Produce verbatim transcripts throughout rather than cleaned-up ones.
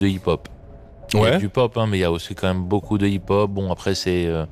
de hip-hop. Il y a du pop, hein, mais il y a aussi quand même beaucoup de hip-hop. Bon, après, c'est euh,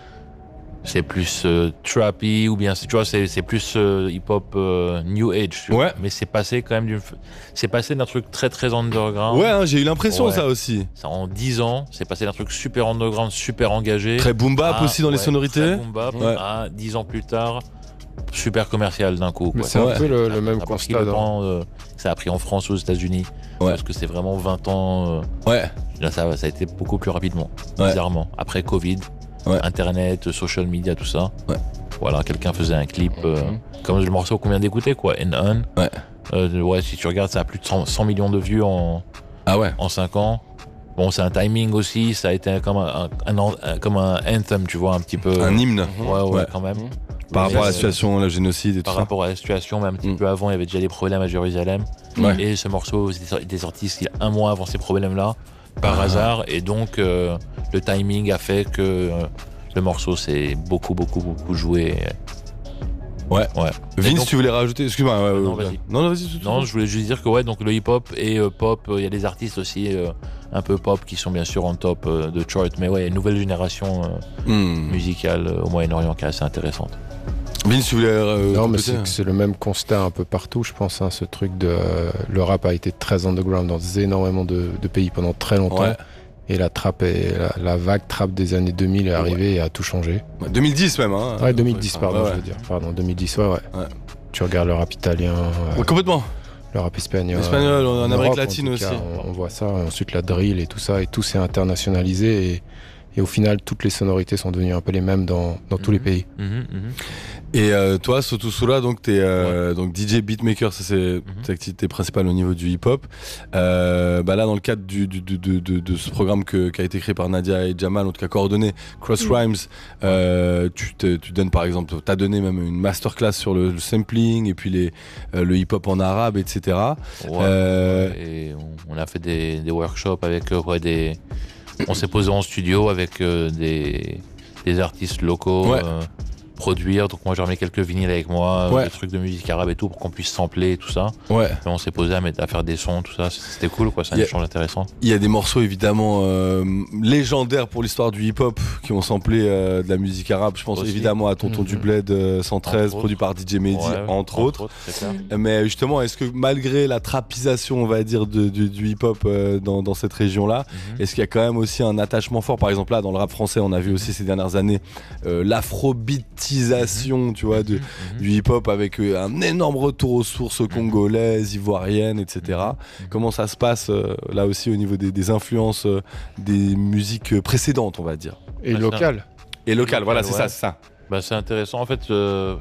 c'est plus euh, trappy, ou bien, tu vois, c'est, c'est plus euh, hip-hop euh, new age. Tu vois. Ouais. Mais c'est passé quand même d'une... C'est passé d'un truc très, très underground. Ouais, hein, j'ai eu l'impression, Ouais. ça aussi. Ça, en dix ans, c'est passé d'un truc super underground, super engagé. Très boom bap à, aussi dans ouais, les sonorités. Très boom bap, Ouais. à dix ans plus tard, super commercial d'un coup. Mais Quoi. c'est Ouais. un peu le, le Ça- même ça a pris constat. le dans- temps, euh, ça a pris en France, aux États-Unis. Ouais. Parce que c'est vraiment vingt ans. euh, Ouais. Là, ça, ça a été beaucoup plus rapidement, Ouais. bizarrement. Après Covid, Ouais. Internet, social media, tout ça. Ouais. Voilà, quelqu'un faisait un clip, euh, comme le morceau qu'on vient d'écouter, quoi, N un. Ouais. Euh, ouais, si tu regardes, ça a plus de cent, cent millions de vues en, Ah ouais. en cinq ans. Bon, c'est un timing aussi, ça a été comme un, un, un- un- comme un anthem, tu vois, un petit peu. Un hymne. Ouais, ouais, Ouais. quand même. Par rapport à la Euh, situation, le génocide et tout Par ça. rapport à la situation, mais un petit Mm. peu avant, il y avait déjà des problèmes à Jérusalem. Ouais. Et ce morceau était sorti- était sorti il y a un mois avant ces problèmes-là, par Ah. hasard. Et donc, euh, le timing a fait que euh, le morceau s'est beaucoup, beaucoup, beaucoup joué. Ouais. Ouais. Et Vince, donc- tu voulais rajouter? Excuse-moi. ouais, Non, ouais, vas-y. Non, non, vas-y. tout- tout- Non, tout. je voulais juste dire que ouais, donc le hip-hop et euh, pop, euh, il y a des artistes aussi euh, un peu pop qui sont bien sûr en top euh, de chart. Mais ouais, il y a une nouvelle génération euh, Hmm. musicale euh, au Moyen-Orient qui est assez intéressante. Vince, tu voulais. euh, Non, mais compléter c'est, c'est le même constat un peu partout, je pense. Hein, ce truc de. euh, le rap a été très underground dans énormément de, de pays pendant très longtemps. Ouais. Et la trappe, est, la, la vague trap des années deux mille est arrivée et a tout changé. Ouais, deux mille dix même, hein. Ouais, deux mille dix, Enfin, pardon, ouais, je veux dire. Pardon, deux mille dix, ouais, ouais. Ouais. Tu regardes le rap italien, euh, Ouais, complètement. le rap espagnol. Espagnol, en Amérique Europe, latine en tout cas, aussi. on, on voit ça. Ensuite, la drill et tout ça, et tout s'est internationalisé. Et, et au final, toutes les sonorités sont devenues un peu les mêmes dans, dans tous les pays. Mhm, mhm. Et euh, toi, Sotusula, donc t'es euh, donc D J beatmaker, ça c'est ta activité principale au niveau du hip-hop. Euh, bah là, dans le cadre du, du, du- de, de, de ce programme que, qui a été créé par Nadia et Jamal, en tout cas coordonné, Cross Rhymes, euh, tu, te, tu donnes par exemple, t'as donné même une masterclass sur le, le sampling et puis les, euh, le hip-hop en arabe, et cetera. Ouais, Euh, ouais, et on, on a fait des, des workshops avec euh, ouais, des. On s'est posé en studio avec euh, des, des artistes locaux. Ouais. euh, produire, donc moi j'ai remis quelques vinyles avec moi, Ouais. des trucs de musique arabe et tout pour qu'on puisse sampler et tout ça. Ouais. Et on s'est posé à, mettre, à faire des sons, tout ça, c'était cool quoi, c'est un Yeah. échange intéressant. Il y a des morceaux évidemment euh, légendaires pour l'histoire du hip-hop qui ont samplé euh, de la musique arabe. Je pense Aussi. évidemment à Tonton Mhm. du Bled euh, cent treize, Entre produit par D J Mehdi, Ouais, entre, autres. c'est clair. Mais justement, est-ce que malgré la trapisation, on va dire, de- du, du hip-hop euh, dans, dans cette région-là, Mhm. est-ce qu'il y a quand même aussi un attachement fort? Par exemple, là, dans le rap français, on a vu aussi ces dernières années euh, l'afrobeatisation, tu vois, de, Mhm. du hip-hop avec euh, un énorme retour aux sources congolaises, ivoiriennes, et cetera. Mhm. Comment ça se passe euh, là aussi au niveau des, des influences euh, des musiques précédentes, on va dire? Et Ouais, local. Et local, voilà, c'est ouais. ça, c'est ça. Bah, c'est intéressant en fait, euh,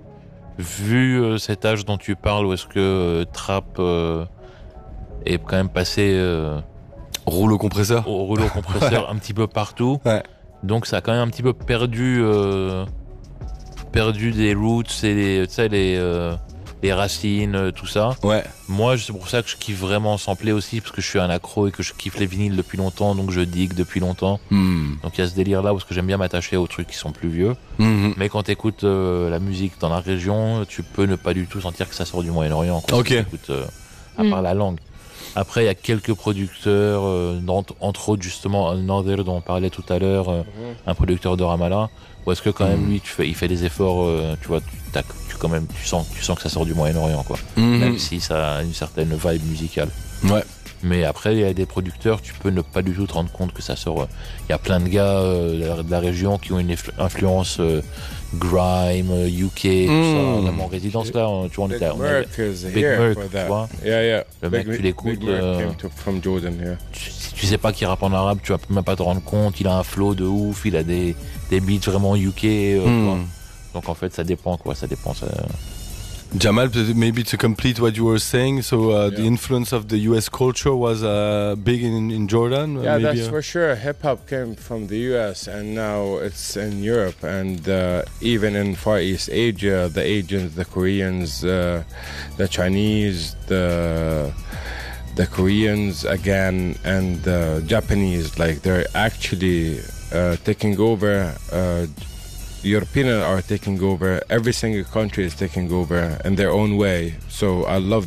vu euh, cet âge dont tu parles, où est-ce que euh, Trap euh, est quand même passé euh, Rouleau compresseur. au rouleau compresseur un petit peu partout, Ouais. donc ça a quand même un petit peu perdu, euh, perdu des roots et les, tu sais, les, euh, les racines, euh, tout ça. Ouais. Moi, c'est pour ça que je kiffe vraiment sampler aussi, parce que je suis un accro et que je kiffe les vinyles depuis longtemps, donc je digue depuis longtemps. Hmm. Donc il y a ce délire-là, parce que j'aime bien m'attacher aux trucs qui sont plus vieux. Mhm. Mais quand tu écoutes la musique dans la région, tu peux ne pas du tout sentir que ça sort du Moyen-Orient. quoi, Ok. si t'écoutes, euh, à Mm. part la langue. Après, il y a quelques producteurs, euh, dont- entre autres justement Nader dont on parlait tout à l'heure, euh, un producteur de Ramallah, où est-ce que quand même Mm. lui, tu fais, il fait des efforts, euh, tu vois, tu, t'as- tu quand même, tu sens, tu sens que ça sort du Moyen-Orient, quoi. Mhm. Même si ça a une certaine vibe musicale. Ouais. Mais après, il y a des producteurs, tu peux ne pas du tout te rendre compte que ça sort. euh, Il y a plein de gars euh, de la- de la région qui ont une influ- influence euh, grime, euh, U K, tout Mm. ça. Même en résidence là, on- tu vois, on Big était, on avait- Merc is Big here Merc, for tu that. vois. Yeah, yeah. Le Big, mec, tu l'écoutes, Big Merc euh, came to, from Jordan here. tu, si tu sais pas qu'il rappe en arabe, tu vas même pas te rendre compte. Il a un flow de ouf, il a des, des beats vraiment U K. euh, Hmm. quoi. Donc en fait, ça dépend, quoi. Ça dépend. Ça... Jamal, maybe to complete what you were saying, so uh, the Yeah. influence of the U S culture was uh, big in, in Jordan. Yeah, maybe, that's uh, for sure. Hip hop came from the U S and now it's in Europe and uh, even in Far East Asia, the Asians, the Koreans, uh, the Chinese, the the Koreans again, and the Japanese. Like they're actually uh, taking over. Uh, Europeans are taking over. Every single country is taking over in their own way. So I love that.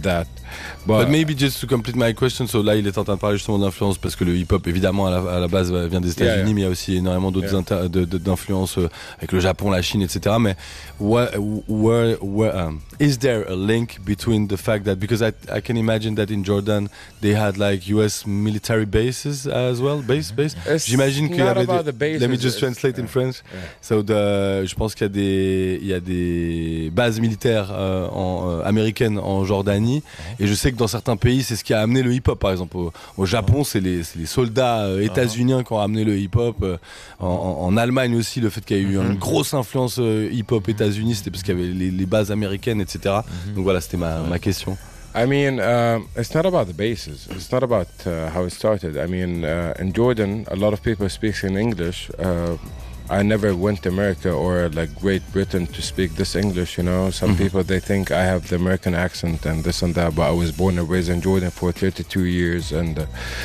but, but maybe just to complete my question, so là il est en train de parler justement d'influence parce que le hip-hop évidemment à la, à la base vient des États-Unis, yeah, yeah. mais il y a aussi énormément d'autres yeah. de, de, d'influences euh, avec le Japon, la Chine, et cetera. Mais what, where, where, um, is there a link between the fact that, because I, I can imagine that in Jordan they had like U S military bases as well, base, base. J'imagine qu'il y avait des, let me just translate yeah. in French. Yeah. So the, je pense qu'il y a des, il y a des bases militaires euh, en, euh, américaines en Jordanie, et je sais que dans certains pays c'est ce qui a amené le hip-hop. Par exemple au, au Japon c'est les, c'est les soldats euh, états-uniens qui ont amené le hip-hop. Euh, en, en Allemagne aussi, le fait qu'il y a eu une grosse influence euh, hip-hop États-Unis, c'était parce qu'il y avait les, les bases américaines, et cetera. Donc voilà, c'était ma, ma question. I mean, uh, it's not about the bases. It's not about uh, how it started. I mean, uh, in Jordan, a lot of people speak in English. Uh, I never went to America or like Great Britain to speak this English, you know. Some mm-hmm. people, they think I have the American accent and this and that, but I was born and raised in Jordan for thirty-two years. And uh,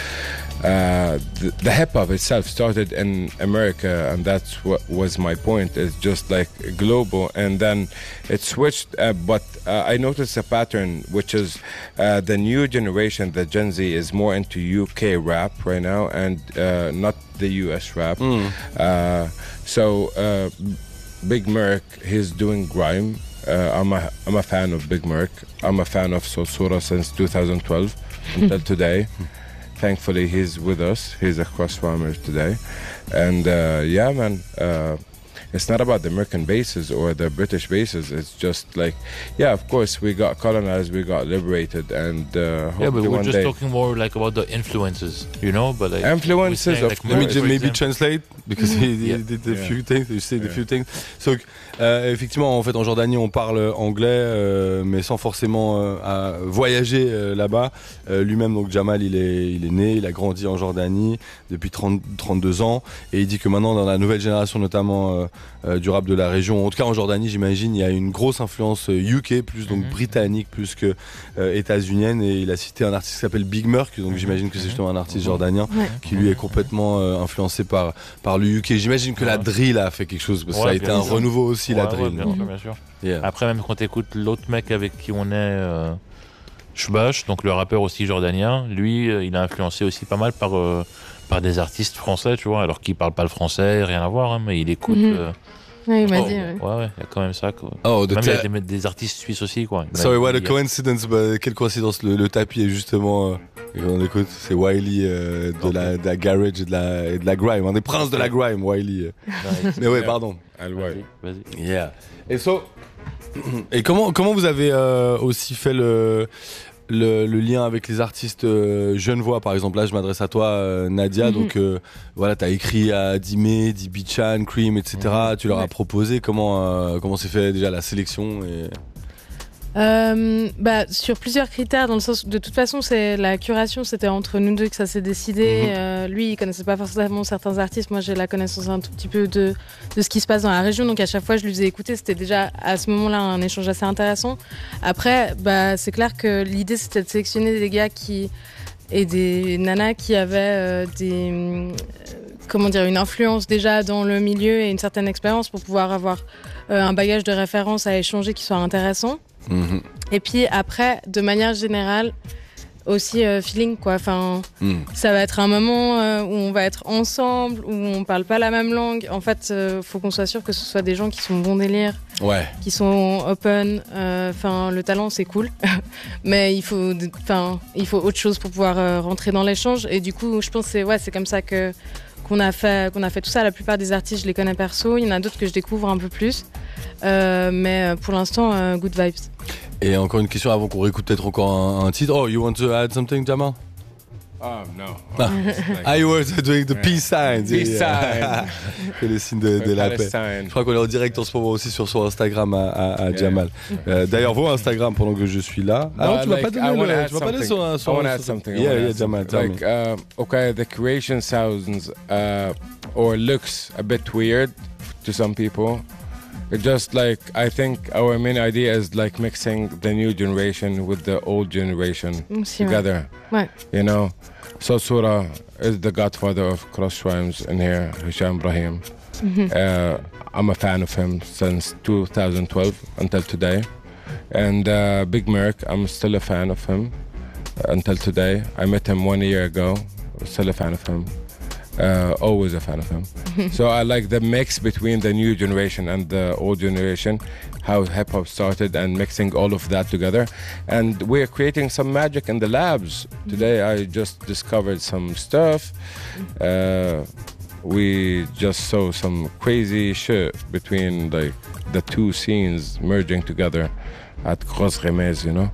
uh, the, the hip-hop itself started in America, and that's what was my point. It's just like global, and then it switched, uh, but uh, I noticed a pattern, which is uh, the new generation, the Gen Z, is more into U K rap right now, and uh, not the U S rap. Mm. Uh, so uh, Big Merc, he's doing grime. Uh, I'm a I'm a fan of Big Merc. I'm a fan of Sosura since two thousand twelve until today. Thankfully, he's with us. He's a cross farmer today, and uh, yeah, man. Uh, It's not about the American bases or the British bases. It's just like, yeah, of course, we got colonized, we got liberated, and uh, yeah, but we're one just day... talking more like about the influences, you know. But like influences, saying, of like, let me course. just maybe translate because he, he yeah. did a yeah. few things. You said yeah. a few things. So, euh, effectivement, en fait, en Jordanie, on parle anglais, euh, mais sans forcément euh, à voyager euh, là-bas. Euh, lui-même, donc Jamal, il est, il est né, il a grandi en Jordanie depuis trente, trente-deux ans, et il dit que maintenant, dans la nouvelle génération, notamment euh, euh, du rap de la région, en tout cas en Jordanie, j'imagine, il y a une grosse influence U K, plus donc mm-hmm. britannique, plus que euh, états-unienne, et il a cité un artiste qui s'appelle Big Merc, donc mm-hmm. j'imagine que c'est justement un artiste jordanien ouais. qui lui est complètement euh, influencé par, par le U K. J'imagine que ouais. la drill a fait quelque chose, parce que ouais, ça a été un sûr. renouveau aussi, ouais, la drill. Ouais, bien sûr, bien sûr. Yeah. Après, même quand t'écoutes l'autre mec avec qui on est, euh, Shbash, donc le rappeur aussi jordanien, lui, euh, il a influencé aussi pas mal par, euh, par des artistes français, tu vois, alors qu'il parle pas le français, rien à voir, hein, mais il écoute... Mm-hmm. Euh, Oui, il m'a oh, dit. Ouais, ouais, il y a quand même ça. Quoi. Oh, même il y a des, des artistes suisses aussi, quoi. Sorry, what a coincidence. Bah, quelle coïncidence. Le, le tapis est justement. Euh, on écoute, c'est Wiley euh, de, okay. la, de la garage et de la, et de la grime. Un des princes de la grime, Wiley. Nice. Mais ouais, yeah. pardon. Vas-y, vas-y. Yeah. Et so, et comment comment vous avez euh, aussi fait le Le, le lien avec les artistes euh, genevois, par exemple? Là je m'adresse à toi, euh, Nadia. Mm-hmm. Donc euh, voilà, t'as écrit à Dime, Dibichan, Cream, etc. Mm-hmm. Tu leur ouais. as proposé comment euh, comment s'est fait déjà la sélection et... Euh, bah, sur plusieurs critères, dans le sens de toute façon c'est la curation, c'était entre nous deux que ça s'est décidé. Mm-hmm. euh, lui il connaissait pas forcément certains artistes, moi j'ai la connaissance un tout petit peu de, de ce qui se passe dans la région, donc à chaque fois je lui faisais écouter, c'était déjà à ce moment là un échange assez intéressant. Après bah, c'est clair que l'idée c'était de sélectionner des gars qui et des nanas qui avaient euh, des euh, comment dire, une influence déjà dans le milieu et une certaine expérience pour pouvoir avoir euh, un bagage de référence à échanger qui soit intéressant. Mmh. Et puis après, de manière générale, aussi euh, feeling quoi. Enfin, mmh. ça va être un moment euh, où on va être ensemble, où on parle pas la même langue. En fait, euh, faut qu'on soit sûr que ce soit des gens qui sont bon délire, ouais. qui sont open. Enfin, euh, le talent c'est cool, mais il faut, enfin, il faut autre chose pour pouvoir euh, rentrer dans l'échange. Et du coup, je pense que c'est ouais, c'est comme ça que qu'on a fait qu'on a fait tout ça. La plupart des artistes, je les connais perso. Il y en a d'autres que je découvre un peu plus. Euh, mais pour l'instant, euh, good vibes. Et encore une question avant qu'on réécoute peut-être encore un, un titre. Oh, you want to add something, Jamal? Oh, no. Ah, ah you were doing the yeah. peace signs. Peace sign. C'est le signe de, de la paix. Je crois qu'on est en direct en ce moment aussi sur son Instagram à, à, à yeah. Jamal. Euh, D'ailleurs, vos Instagram pendant que je suis là. Ah non, tu vas like, pas donner le, tu vas pas donner son, son, I want to add something. Yeah, yeah, Jamal, tell like, me. Uh, okay, the creation sounds uh, or looks a bit weird to some people. It just like, I think our main idea is like mixing the new generation with the old generation Aussi, together. Ouais. You know, Sosura is the godfather of cross rhymes in here, Hisham Brahim. Mm-hmm. uh, I'm a fan of him since two thousand twelve until today. And uh, Big Merc, I'm still a fan of him uh, until today. I met him one year ago. Still a fan of him. Uh, always a fan of him. So I like the mix between the new generation and the old generation, how hip hop started and mixing all of that together. And we're creating some magic in the labs. Today I just discovered some stuff. Uh, we just saw some crazy shit between like the two scenes merging together at Grosse Remez, you know?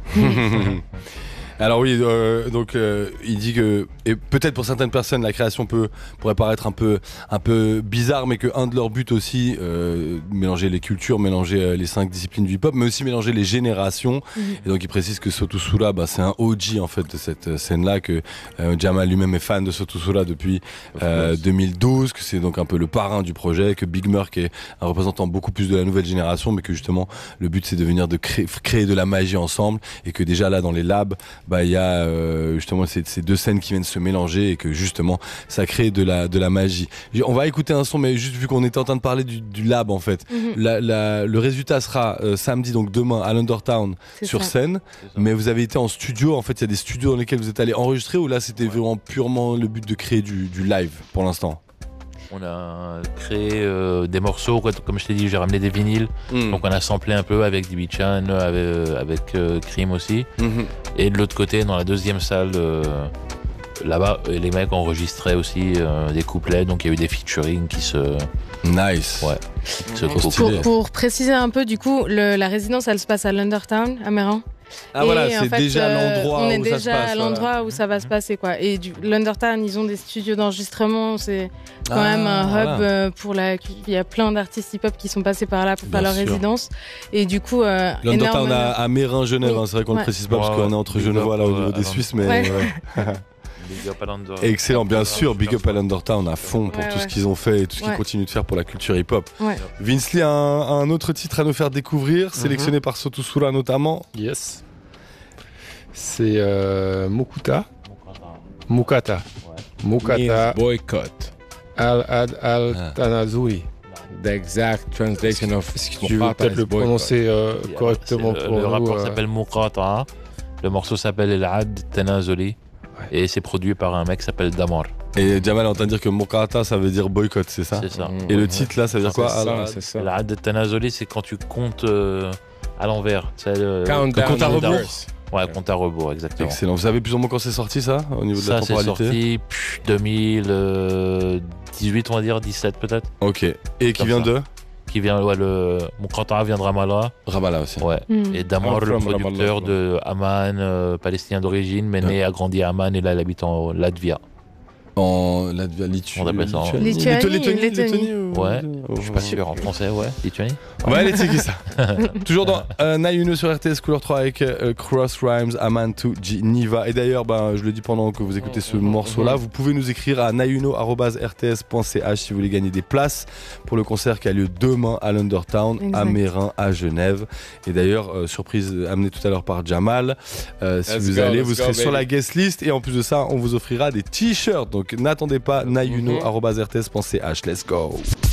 Alors oui, euh, donc euh, il dit que, et peut-être pour certaines personnes la création peut pourrait paraître un peu un peu bizarre, mais que un de leurs buts aussi, euh, mélanger les cultures, mélanger euh, les cinq disciplines du hip-hop, mais aussi mélanger les générations. Mmh. Et donc il précise que Sotou Soula, bah, c'est un O G en fait de cette scène-là, que euh, Jamal lui-même est fan de Sotou Soula depuis euh, deux mille douze, que c'est donc un peu le parrain du projet, que Big Merc est un représentant beaucoup plus de la nouvelle génération, mais que justement le but c'est de venir de créer, créer de la magie ensemble, et que déjà là dans les labs, bah il y a euh, justement ces, ces deux scènes qui viennent se mélanger et que justement ça crée de la de la magie. On va écouter un son, mais juste vu qu'on était en train de parler du, du lab en fait, mm-hmm. la, la, le résultat sera euh, samedi, donc demain à l'Undertown sur ça. Scène. Mais vous avez été en studio, en fait il y a des studios dans lesquels vous êtes allé enregistrer, ou là c'était ouais. vraiment purement le but de créer du, du live pour l'instant? On a créé euh, des morceaux, comme je t'ai dit, j'ai ramené des vinyles, mm. donc on a samplé un peu avec D B Chan, avec, avec euh, Cream aussi. Mm-hmm. Et de l'autre côté, dans la deuxième salle, euh, là-bas, les mecs enregistraient aussi euh, des couplets, donc il y a eu des featuring qui se... Nice. Ouais. Se pour, pour préciser un peu, du coup, le, la résidence, elle se passe à l'Undertown, à Méran. Ah et voilà, c'est fait, déjà euh, l'endroit on est où déjà ça se passe, à l'endroit voilà. où ça va se passer quoi. Et du l'Undertown, ils ont des studios d'enregistrement, c'est quand ah, même un hub voilà. euh, pour la. Il y a plein d'artistes hip-hop qui sont passés par là pour faire leur résidence. Et du coup, euh, l'Undertown énorme... à, à Mérin, Genève, oui. hein, c'est vrai qu'on ne ouais. précise pas wow. parce qu'on est entre Genevois là au niveau des Suisses, mais. Ouais. Ouais. Excellent, bien sûr, big up à l'Undertown à fond pour ouais, tout ouais. ce qu'ils ont fait et tout ce qu'ils ouais. continuent de faire pour la culture hip-hop. Ouais. Vince Lee a un, un autre titre à nous faire découvrir, mm-hmm. sélectionné par Sotou Soula notamment. Yes. C'est euh, Mukuta. Mukata. Ouais. Mukata. Boycott. Al-Ad al-Tanazuri. The exact translation of. Est-ce que tu veux peut-être le prononcer euh, yeah, correctement pour le nous? Le rapport euh... s'appelle Mukata. Le morceau s'appelle Al-Ad al-Tanazuri. Et c'est produit par un mec qui s'appelle Damar. Et Jamal est en train de dire que Mukata ça veut dire boycott, c'est ça? C'est ça. Et le titre là, ça veut dire quoi? C'est ça. Al-Ad al-Tanazuri, c'est quand tu comptes euh, à l'envers. C'est le compte à rebours. Ouais, compte à rebours, exactement. Excellent. Vous savez plus ou moins quand c'est sorti ça, au niveau de ça, la temporalité? Ça c'est sorti pff, deux mille dix-huit, on va dire, dix-sept peut-être. Ok. Et qui vient ça. de Qui vient, ouais, le Mukata vient de Ramallah. Ramallah aussi. Ouais. Mm. Et Damar, le producteur Ramallah, de Amman, euh, palestinien d'origine, mais né, a grandi à Amman et là il habite en Latvia. En Latvia, Lituanie. On appelle ça en Lituanie. Lituanie, Lituanie ouais, oh, je suis pas sûr en français, ouais. Lituanie. On va aller checker ça. Toujours dans euh, Nayuno sur R T S Couleur trois avec euh, Cross Rhymes, Amman to Geneva. Et d'ailleurs, bah, je le dis pendant que vous écoutez ce morceau-là, vous pouvez nous écrire à nayuno arobase r t s point c h si vous voulez gagner des places pour le concert qui a lieu demain à l'Undertown, exact. À Mérin, à Genève. Et d'ailleurs, euh, surprise amenée tout à l'heure par Jamal, euh, si let's vous go, allez, vous serez go, sur la guest list et en plus de ça, on vous offrira des t-shirts. Donc n'attendez pas, nayuno arobase r t s point c h. Let's go.